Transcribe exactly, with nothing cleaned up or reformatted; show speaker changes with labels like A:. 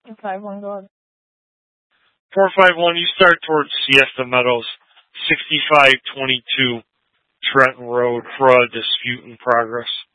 A: five one, go ahead.
B: four five one, you start towards Siesta Meadows, sixty-five twenty-two Trenton Road for a dispute in progress.